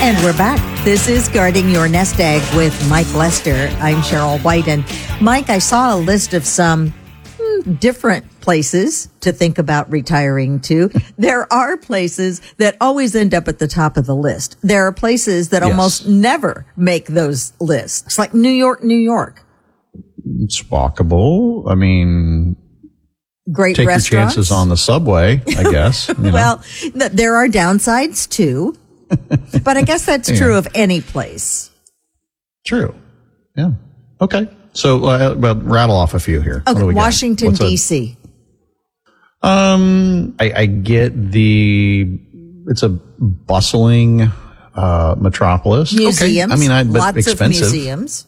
And we're back. This is Guarding Your Nest Egg with Mike Lester. I'm Cheryl White. And Mike, I saw a list of some different places to think about retiring to. There are places that always end up at the top of the list. There are places that almost never make those lists, like New York, New York. It's walkable. I mean, great take restaurants. your chances on the subway, I guess. Well, there are downsides too. But I guess that's true of any place. True. Yeah. Okay. So, rattle off a few here. Okay. Washington, D.C. I get it's a bustling metropolis. Museums. Okay. I mean, but lots expensive. of museums.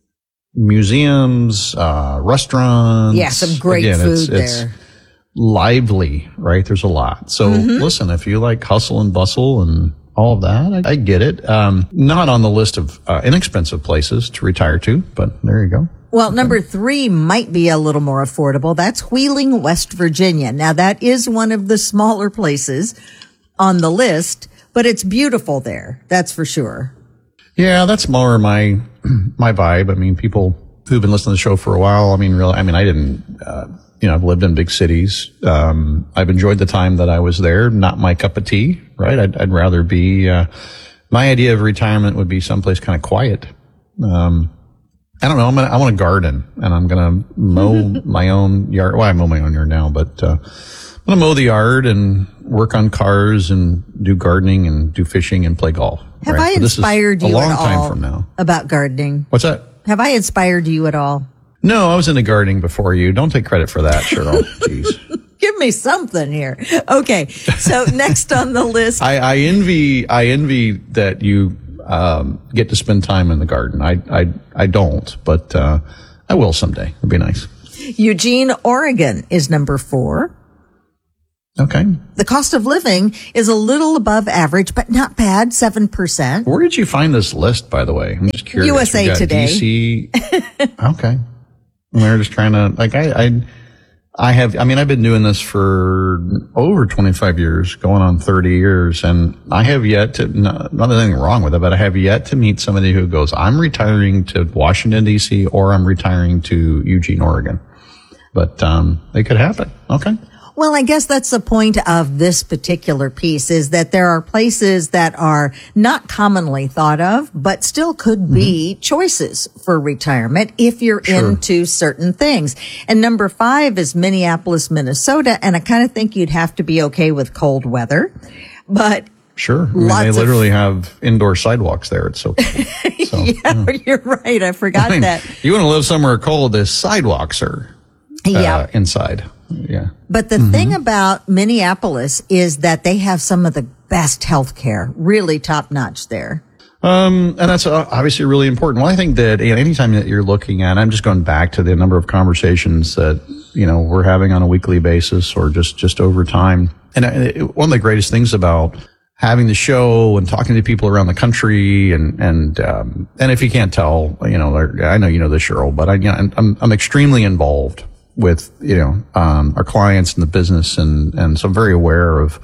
Museums, restaurants. Yeah, some great food there. It's lively, right? There's a lot. So listen, if you like hustle and bustle and all of that, I get it. Not on the list of inexpensive places to retire to, but there you go. Well, number 3 might be a little more affordable. That's Wheeling, West Virginia. Now, that is one of the smaller places on the list, but it's beautiful there. That's for sure. Yeah, that's more my vibe. I mean, people who've been listening to the show for a while, I didn't, I've lived in big cities. I've enjoyed the time that I was there. Not my cup of tea, right? I'd rather be, my idea of retirement would be someplace kind of quiet. I don't know. I want to garden and I'm going to mow my own yard. Well, I mow my own yard now, but, I'm going to mow the yard and work on cars and do gardening and do fishing and play golf. Have I inspired you at all time from now. About gardening? What's that? Have I inspired you at all? No, I was into gardening before you. Don't take credit for that, Cheryl. Jeez. Give me something here. Okay. So next on the list. I envy that you get to spend time in the garden. I don't, but I will someday. It'd be nice. Eugene, Oregon is number 4. Okay. The cost of living is a little above average, but not bad, 7%. Where did you find this list, by the way? I'm just curious. USA Today. DC. Okay. We're just trying to, I've been doing this for over 25 years, going on 30 years, and I have yet to, not that there's anything wrong with it, but I have yet to meet somebody who goes, I'm retiring to Washington, D.C., or I'm retiring to Eugene, Oregon. But it could happen. Okay. Well, I guess that's the point of this particular piece, is that there are places that are not commonly thought of, but still could be choices for retirement if you're into certain things. And number 5 is Minneapolis, Minnesota. And I kind of think you'd have to be okay with cold weather, but sure. They literally have indoor sidewalks there. It's so cold. So, You're right. I forgot that. You want to live somewhere cold, the sidewalks are inside. Yeah. But the thing about Minneapolis is that they have some of the best health care, really top notch there. And that's obviously really important. Well, I think that anytime that you're looking at, I'm just going back to the number of conversations that, we're having on a weekly basis or just over time. And one of the greatest things about having the show and talking to people around the country and if you can't tell, I know you know this, Cheryl, but I'm extremely involved with, our clients and the business. And so I'm very aware of,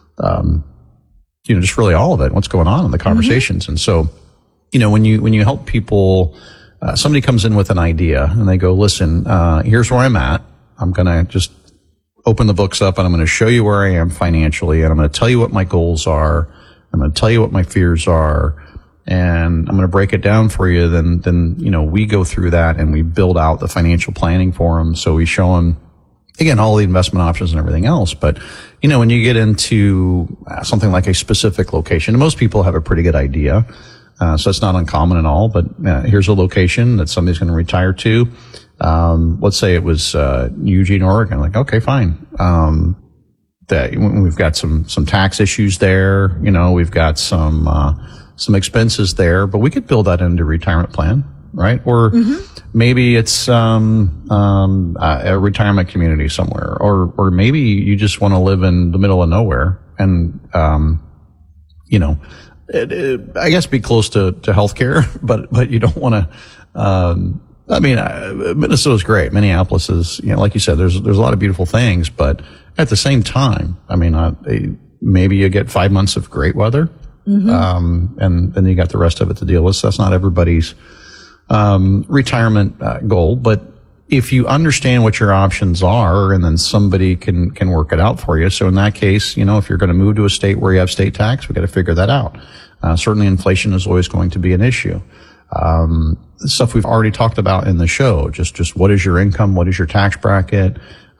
just really all of it, what's going on in the conversations. And so, when you help people, somebody comes in with an idea and they go, listen, here's where I'm at. I'm going to just open the books up and I'm going to show you where I am financially. And I'm going to tell you what my goals are. I'm going to tell you what my fears are. And I'm going to break it down for you. Then, we go through that and we build out the financial planning for them. So we show them, again, all the investment options and everything else. But, when you get into something like a specific location, and most people have a pretty good idea. So it's not uncommon at all, but here's a location that somebody's going to retire to. Let's say it was, Eugene, Oregon. Like, okay, fine. That we've got some tax issues there. We've got some expenses there, but we could build that into a retirement plan, right? Or maybe it's a retirement community somewhere, or maybe you just want to live in the middle of nowhere and I guess be close to healthcare, but you don't want to. Minnesota's great. Minneapolis is, like you said, there's a lot of beautiful things, but at the same time, maybe you get 5 months of great weather. And then you got the rest of it to deal with. So that's not everybody's retirement goal. But if you understand what your options are, and then somebody can work it out for you. So in that case, if you're going to move to a state where you have state tax, we got to figure that out. Certainly inflation is always going to be an issue. Stuff we've already talked about in the show, just what is your income? What is your tax bracket?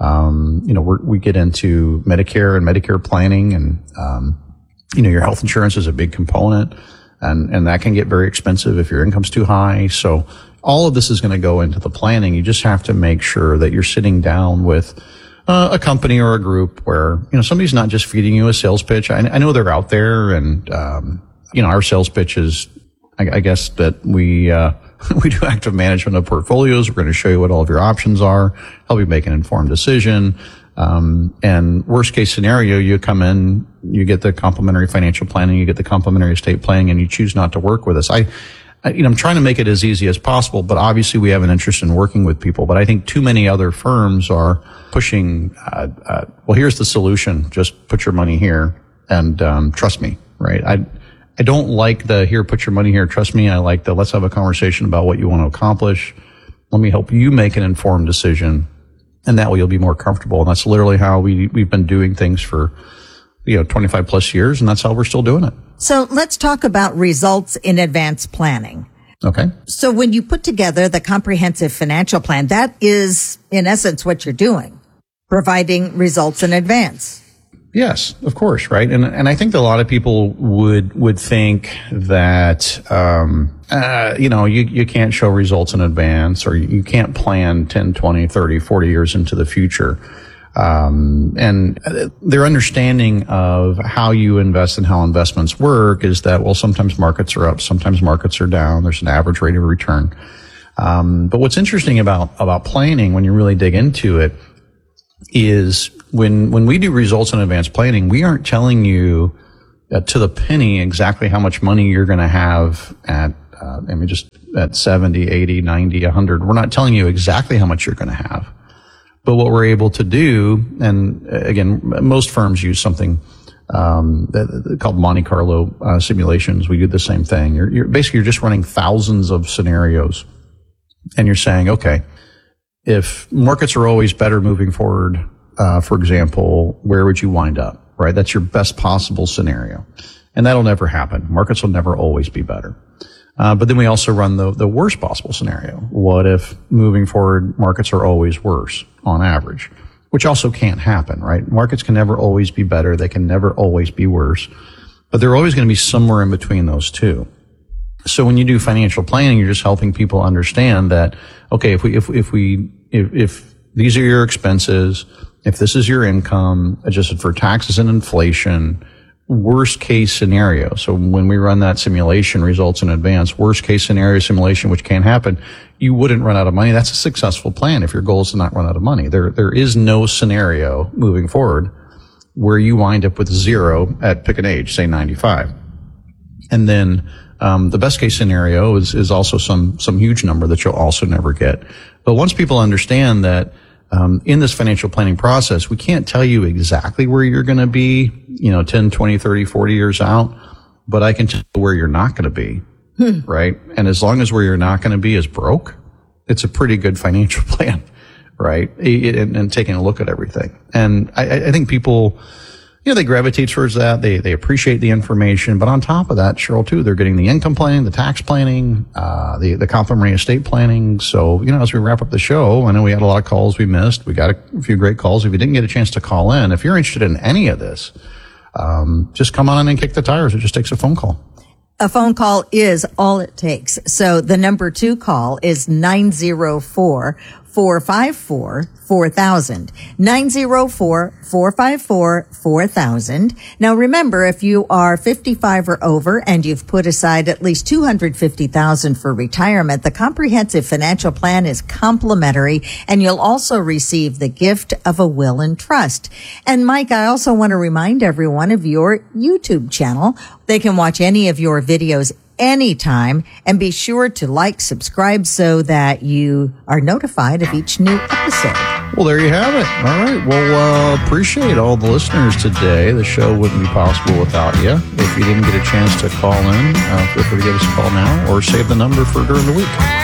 We get into Medicare and Medicare planning, and, your health insurance is a big component, and that can get very expensive if your income's too high. So all of this is going to go into the planning. You just have to make sure that you're sitting down with a company or a group where, somebody's not just feeding you a sales pitch. I know they're out there, and, our sales pitch is, I guess that we do active management of portfolios. We're going to show you what all of your options are, help you make an informed decision. And worst case scenario, you come in, you get the complimentary financial planning, you get the complimentary estate planning, and you choose not to work with us. I'm trying to make it as easy as possible, but obviously we have an interest in working with people. But I think too many other firms are pushing, well, here's the solution. Just put your money here and, trust me, right? I don't like the here, put your money here, trust me. I like the let's have a conversation about what you want to accomplish. Let me help you make an informed decision, and that way you'll be more comfortable. And that's literally how we've been doing things for 25 plus years, and that's how we're still doing it. So let's talk about results in advance planning. Okay. So when you put together the comprehensive financial plan, that is in essence what you're doing, providing results in advance. Yes, of course, right? And I think that a lot of people would think that, you can't show results in advance, or you can't plan 10, 20, 30, 40 years into the future. And their understanding of how you invest and how investments work is that, well, sometimes markets are up, sometimes markets are down. There's an average rate of return. But what's interesting about planning, when you really dig into it, is when we do results in advance planning, we aren't telling you to the penny exactly how much money you're going to have at 70, 80, 90, 100. We're not telling you exactly how much you're going to have. But what we're able to do, and again, most firms use something called Monte Carlo simulations. We do the same thing. You're just running thousands of scenarios, and you're saying, okay, if markets are always better moving forward, for example, where would you wind up, right? That's your best possible scenario. And that'll never happen. Markets will never always be better. But then we also run the worst possible scenario. What if moving forward, markets are always worse on average, which also can't happen, right? Markets can never always be better. They can never always be worse, but they're always going to be somewhere in between those two. So when you do financial planning, you're just helping people understand that, okay, if these are your expenses, if this is your income adjusted for taxes and inflation, worst case scenario. So when we run that simulation, results in advance, worst case scenario simulation, which can happen, you wouldn't run out of money. That's a successful plan if your goal is to not run out of money. There is no scenario moving forward where you wind up with zero at pick an age, say 95. And then the best case scenario is also some huge number that you'll also never get. But once people understand that in this financial planning process, we can't tell you exactly where you're going to be, 10, 20, 30, 40 years out, but I can tell you where you're not going to be, right? And as long as where you're not going to be is broke, it's a pretty good financial plan, right? And taking a look at everything. And I think people, they gravitate towards that. They appreciate the information. But on top of that, Cheryl, too, they're getting the income planning, the tax planning, the complimentary estate planning. So, as we wrap up the show, I know we had a lot of calls we missed. We got a few great calls. If you didn't get a chance to call in, if you're interested in any of this, just come on in and kick the tires. It just takes a phone call. A phone call is all it takes. So the number to call is 904-454-4000. 904-454-4000. Now remember, if you are 55 or over and you've put aside at least $250,000 for retirement, the comprehensive financial plan is complimentary, and you'll also receive the gift of a will and trust. And Mike, I also want to remind everyone of your YouTube channel. They can watch any of your videos anytime. And be sure to like, subscribe so that you are notified of each new episode. Well, there you have it. All right. Well, appreciate all the listeners today. The show wouldn't be possible without you. If you didn't get a chance to call in, feel free to give us a call now or save the number for during the week.